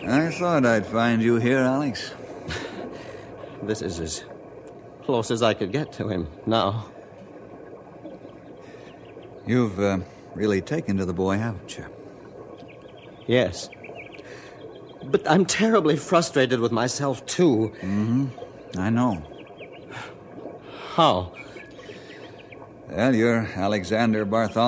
I thought I'd find you here, Alex. This is as close as I could get to him now. You've really taken to the boy, haven't you? Yes. But I'm terribly frustrated with myself, too. Mm-hmm. I know. How? Well, you're Alexander Bartholomew.